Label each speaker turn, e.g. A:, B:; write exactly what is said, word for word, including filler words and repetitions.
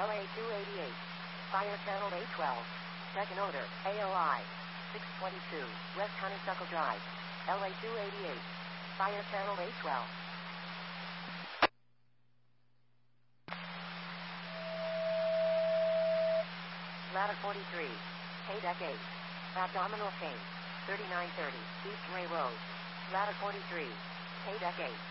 A: L A two eighty-eight. Fire channel A twelve. Second order, A O I. six twenty-two, West Honeysuckle Drive. L A two eighty-eight. Fire channel A twelve. Ladder forty-three. K-Deck eight. Abdominal pain. thirty-nine thirty, East Ray Road. Ladder forty-three. K-Deck eight.